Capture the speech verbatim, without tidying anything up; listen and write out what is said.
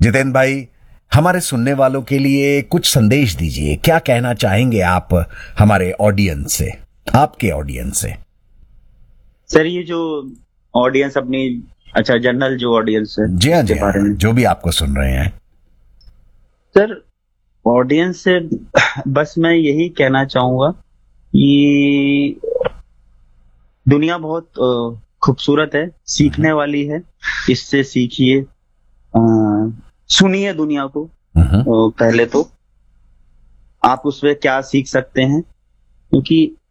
जितेंद्र भाई, हमारे सुनने वालों के लिए कुछ संदेश दीजिए। क्या कहना चाहेंगे आप हमारे ऑडियंस से, आपके ऑडियंस से? सर ये जो ऑडियंस अपनी, अच्छा जनरल जो ऑडियंस है, जी हाँ जी हाँ, जो भी आपको सुन रहे हैं सर, ऑडियंस से बस मैं यही कहना चाहूंगा कि दुनिया बहुत खूबसूरत है, सीखने वाली है, इससे सीखिए, सुनिए दुनिया को। पहले तो आप उसमें क्या सीख सकते हैं, क्योंकि